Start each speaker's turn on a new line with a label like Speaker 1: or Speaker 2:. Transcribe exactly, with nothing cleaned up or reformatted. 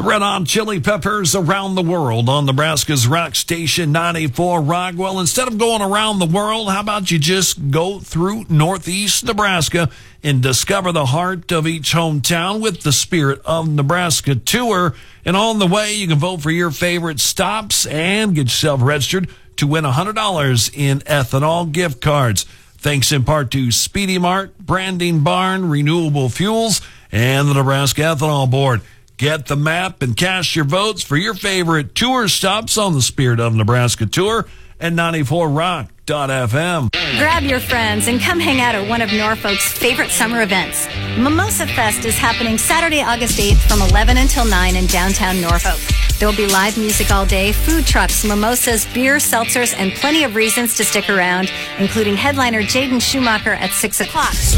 Speaker 1: Red Hot Chili Peppers around the world on Nebraska's rock station ninety-four Rock. Well, instead of going around the world, how about you just go through Northeast Nebraska and discover the heart of each hometown with the Spirit of Nebraska tour. And on the way, you can vote for your favorite stops and get yourself registered to win one hundred dollars in ethanol gift cards. Thanks in part to Speedy Mart, Branding Barn, Renewable Fuels, and the Nebraska Ethanol Board. Get the map and cast your votes for your favorite tour stops on the Spirit of Nebraska tour at ninety-four rock dot f m.
Speaker 2: Grab your friends and come hang out at one of Norfolk's favorite summer events. Mimosa Fest is happening Saturday, August eighth from eleven until nine in downtown Norfolk. There will be live music all day, food trucks, mimosas, beer, seltzers, and plenty of reasons to stick around, including headliner Jaden Schumacher at six o'clock.